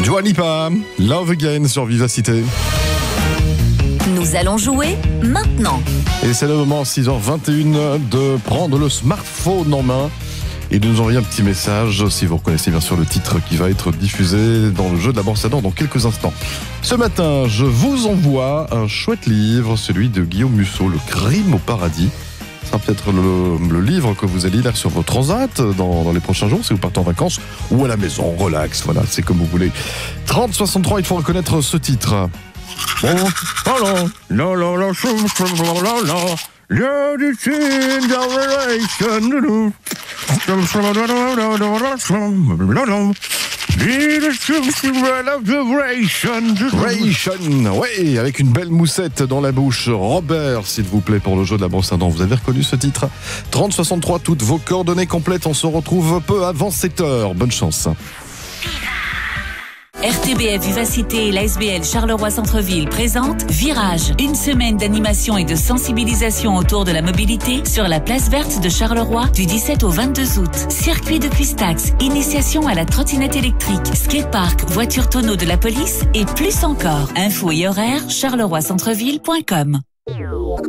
Dua Lipa, Love Again sur Vivacité. Nous allons jouer maintenant. Et c'est le moment, 6h21, de prendre le smartphone en main et de nous envoyer un petit message si vous reconnaissez bien sûr le titre qui va être diffusé dans le jeu de la Bourse à Dents dans quelques instants. Ce matin, je vous envoie un chouette livre, celui de Guillaume Musso, Le Crime au paradis. Ça sera peut-être le livre que vous allez lire sur vos transats dans les prochains jours, si vous partez en vacances ou à la maison, relax, voilà, c'est comme vous voulez. 30-63, il faut reconnaître ce titre. Ouais, avec une belle moussette dans la bouche. Robert, s'il vous plaît, pour le jeu de la brosse à dents. Vous avez reconnu ce titre? 30-63, toutes vos coordonnées complètes. On se retrouve peu avant 7h. Bonne chance. RTBF Vivacité et l'ASBL Charleroi Centre-Ville présente Virage, une semaine d'animation et de sensibilisation autour de la mobilité sur la place verte de Charleroi du 17 au 22 août. Circuit de Cuistax, initiation à la trottinette électrique, skatepark, voiture tonneau de la police et plus encore. Infos et horaires charleroi-centreville.com.